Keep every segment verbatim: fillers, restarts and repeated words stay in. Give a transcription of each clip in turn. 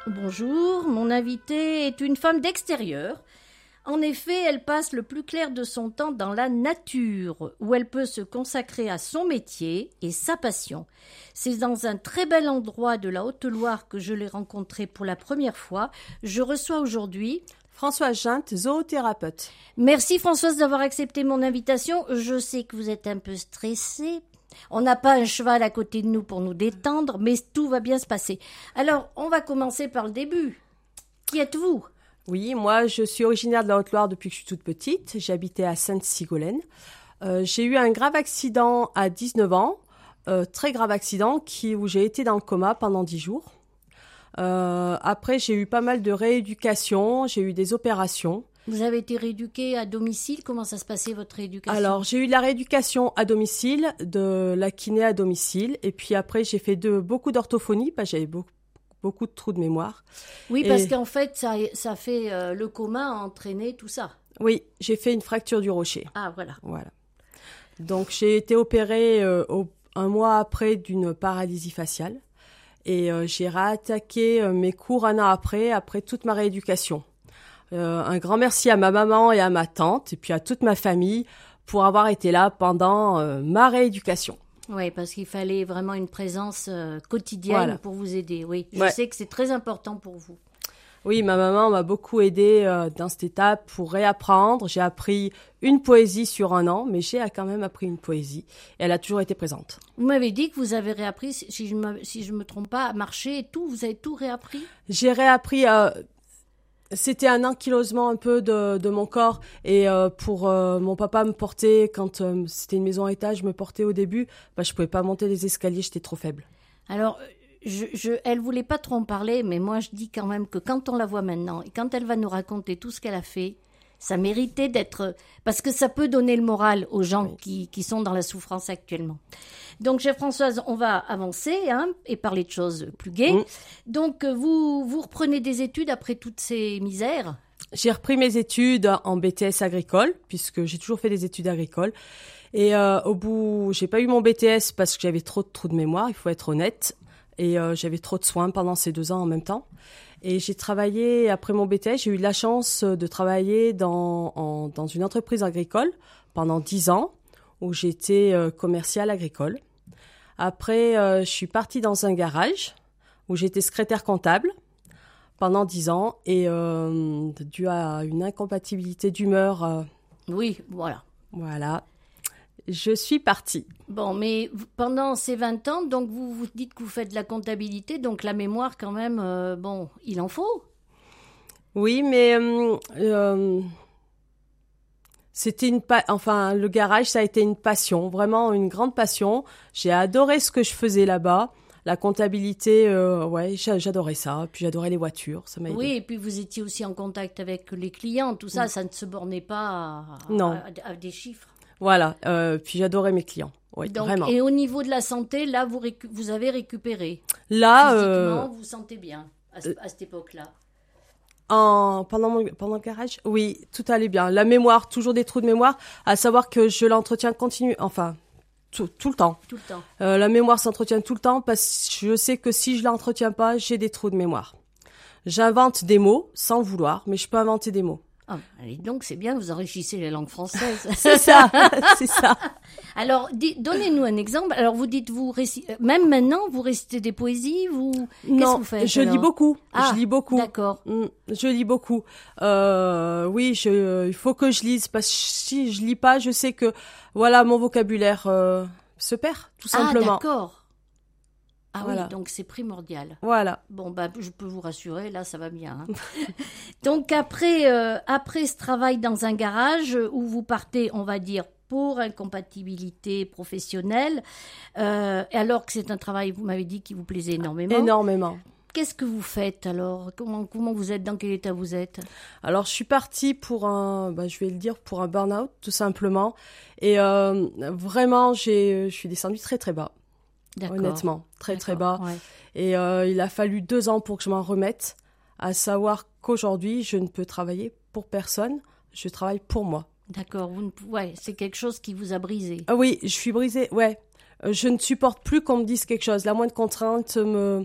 Bonjour, mon invitée est une femme d'extérieur. En effet, elle passe le plus clair de son temps dans la nature, où elle peut se consacrer à son métier et sa passion. C'est dans un très bel endroit de la Haute-Loire que je l'ai rencontrée pour la première fois. Je reçois aujourd'hui Françoise Ginte, zoothérapeute. Merci Françoise d'avoir accepté mon invitation. Je sais que vous êtes un peu stressée. On n'a pas un cheval à côté de nous pour nous détendre, mais tout va bien se passer. Alors, on va commencer par le début. Qui êtes-vous ? Oui, moi, je suis originaire de la Haute-Loire depuis que je suis toute petite. J'habitais à Sainte-Sigolène. Euh, j'ai eu un grave accident à dix-neuf ans, euh, très grave accident, qui, où j'ai été dans le coma pendant dix jours. Euh, après, j'ai eu pas mal de rééducation, j'ai eu des opérations. Vous avez été rééduquée à domicile. Comment ça se passait, votre rééducation ? Alors, j'ai eu de la rééducation à domicile, de la kiné à domicile. Et puis après, j'ai fait de, beaucoup d'orthophonie, parce que j'avais beaucoup, beaucoup de trous de mémoire. Oui, Et... parce qu'en fait, ça, ça fait euh, le coma a entraîné tout ça. Oui, j'ai fait une fracture du rocher. Ah, voilà. Voilà. Donc, j'ai été opérée euh, au, un mois après d'une paralysie faciale. Et euh, j'ai réattaqué euh, mes cours un an après, après toute ma rééducation. Euh, un grand merci à ma maman et à ma tante, et puis à toute ma famille, pour avoir été là pendant euh, ma rééducation. Oui, parce qu'il fallait vraiment une présence euh, quotidienne voilà. pour vous aider. Oui, je ouais. sais que c'est très important pour vous. Oui, ma maman m'a beaucoup aidée euh, dans cette étape pour réapprendre. J'ai appris une poésie sur un an, mais j'ai quand même appris une poésie. Et elle a toujours été présente. Vous m'avez dit que vous avez réappris, si je me, si je me trompe pas, à marcher et tout. Vous avez tout réappris ? J'ai réappris... Euh, C'était un ankylosement un peu de, de mon corps et euh, pour euh, mon papa me porter quand euh, c'était une maison à étage, me porter au début, bah, je pouvais pas monter les escaliers, j'étais trop faible. Alors, je, je, elle voulait pas trop en parler, mais moi je dis quand même que quand on la voit maintenant et quand elle va nous raconter tout ce qu'elle a fait, ça méritait d'être... Parce que ça peut donner le moral aux gens oui. qui, qui sont dans la souffrance actuellement. Donc, chère Françoise, on va avancer hein, et parler de choses plus gaies. Mmh. Donc, vous, vous reprenez des études après toutes ces misères ? J'ai repris mes études en B T S agricole, puisque j'ai toujours fait des études agricoles. Et euh, au bout, j'ai pas eu mon B T S parce que j'avais trop de trous de mémoire, il faut être honnête. Et euh, j'avais trop de soins pendant ces deux ans en même temps. Et j'ai travaillé, après mon B T S, j'ai eu la chance de travailler dans, en, dans une entreprise agricole pendant dix ans, où j'étais euh, commerciale agricole. Après, euh, je suis partie dans un garage, où j'étais secrétaire comptable pendant dix ans. Et euh, dû à une incompatibilité d'humeur... Euh, oui, voilà. Voilà. Je suis partie. Bon, mais pendant ces vingt ans, donc vous vous dites que vous faites de la comptabilité, donc la mémoire quand même, euh, bon, il en faut. Oui, mais euh, euh, c'était une, pa- enfin, le garage, ça a été une passion, vraiment une grande passion. J'ai adoré ce que je faisais là-bas. La comptabilité, euh, ouais, j'adorais ça. Puis j'adorais les voitures, ça m'a aidé. Oui, et puis vous étiez aussi en contact avec les clients, tout ça, oui. Ça ne se bornait pas à, non. à, à des chiffres. Voilà, euh, puis j'adorais mes clients, oui, donc, vraiment. Et au niveau de la santé, là, vous, récu- vous avez récupéré. Là, physiquement, euh, vous vous sentez bien à, euh, à cette époque-là. En, pendant, mon, pendant le garage, oui, tout allait bien. La mémoire, toujours des trous de mémoire, à savoir que je l'entretiens continue, enfin, tout, tout le temps. Tout le temps. Euh, la mémoire s'entretient tout le temps parce que je sais que si je l'entretiens pas, j'ai des trous de mémoire. J'invente des mots sans le vouloir, mais je peux inventer des mots. Ah, donc c'est bien, vous enrichissez la langue française. C'est ça, c'est ça. Alors, di- donnez-nous un exemple. Alors, vous dites, vous réci- même maintenant, vous récitez des poésies, vous non, qu'est-ce que vous faites je alors lis beaucoup. Ah, je lis beaucoup. D'accord. Mm, je lis beaucoup. Euh, oui, je, il faut que je lise parce que si je lis pas, je sais que voilà, mon vocabulaire euh, se perd tout simplement. Ah, d'accord. Ah voilà. Oui, donc c'est primordial. Voilà. Bon, bah, je peux vous rassurer, là, ça va bien. Hein. Donc, après, euh, après ce travail dans un garage où vous partez, on va dire, pour incompatibilité professionnelle, euh, alors que c'est un travail, vous m'avez dit, qui vous plaisait énormément. Énormément. Qu'est-ce que vous faites alors ? Comment, comment vous êtes ? Dans quel état vous êtes ? Alors, je suis partie pour un, bah, je vais le dire, pour un burn-out, tout simplement. Et euh, vraiment, j'ai, je suis descendue très, très bas. D'accord. Honnêtement, très D'accord. très bas. Ouais. Et euh, il a fallu deux ans pour que je m'en remette, à savoir qu'aujourd'hui, je ne peux travailler pour personne, je travaille pour moi. D'accord, vous ne... ouais, c'est quelque chose qui vous a brisé. Ah oui, je suis brisée, ouais. Euh, je ne supporte plus qu'on me dise quelque chose. La moindre contrainte me...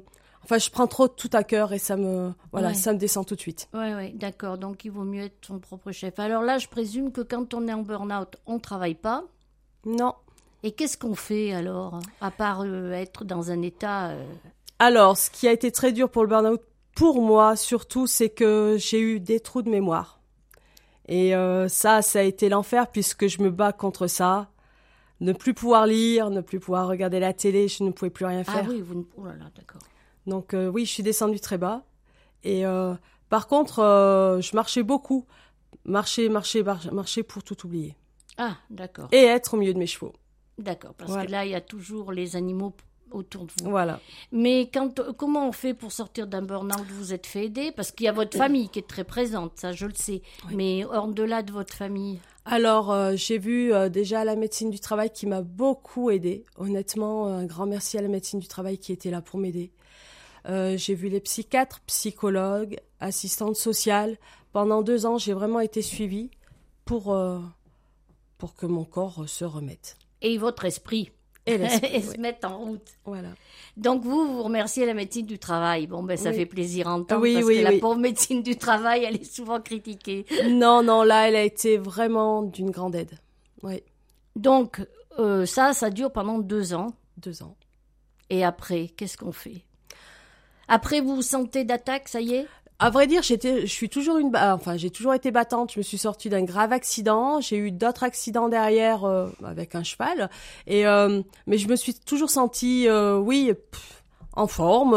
Enfin, je prends trop tout à cœur et ça me, voilà, Ouais. ça me descend tout de suite. Oui, oui, d'accord. Donc, il vaut mieux être son propre chef. Alors là, je présume que quand on est en burn-out, on ne travaille pas. Non. Et qu'est-ce qu'on fait alors, à part euh, être dans un état... euh, Alors, ce qui a été très dur pour le burn-out, pour moi surtout, c'est que j'ai eu des trous de mémoire. Et euh, ça, ça a été l'enfer puisque je me bats contre ça. Ne plus pouvoir lire, ne plus pouvoir regarder la télé, je ne pouvais plus rien Ah faire. oui, vous... ne- oh là là, d'accord. Donc euh, oui, je suis descendue très bas. Et euh, par contre, euh, je marchais beaucoup. Marcher, marcher, mar- marcher pour tout oublier. Ah, d'accord. Et être au milieu de mes chevaux. D'accord, parce Voilà. que là, il y a toujours les animaux p- autour de vous. Voilà. Mais quand, euh, comment on fait pour sortir d'un burn-out? Vous êtes fait aider? Parce qu'il y a votre famille qui est très présente, ça je le sais. Mais hors-delà de votre famille? Alors, euh, j'ai vu euh, déjà la médecine du travail qui m'a beaucoup aidée. Honnêtement, un grand merci à la médecine du travail qui était là pour m'aider. Euh, j'ai vu les psychiatres, psychologues, assistantes sociales. Pendant deux ans, j'ai vraiment été suivie pour, euh, pour que mon corps euh, se remette. Et votre esprit? Et l'esprit, Et se oui. mettre en route. Voilà. Donc vous, vous remerciez la médecine du travail. Bon, ben ça Oui. fait plaisir à entendre Oui, parce oui, que la oui. pauvre médecine du travail, elle est souvent critiquée. Non, non, là, elle a été vraiment d'une grande aide. Oui, Donc euh, ça, ça dure pendant deux ans. deux ans. Et après, qu'est-ce qu'on fait? Après, vous vous sentez d'attaque, ça y est? À vrai dire, j'étais, je suis toujours une, ba- enfin, j'ai toujours été battante. Je me suis sortie d'un grave accident. J'ai eu d'autres accidents derrière euh, avec un cheval. Et euh, mais je me suis toujours sentie, euh, oui, pff, en forme.